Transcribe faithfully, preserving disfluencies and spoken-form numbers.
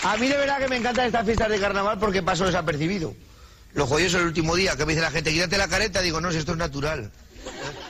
A mí de verdad que me encantan estas fiestas de carnaval porque paso desapercibido. Lo jodido es el último día, que me dice la gente, quítate la careta, digo, no, si esto es natural.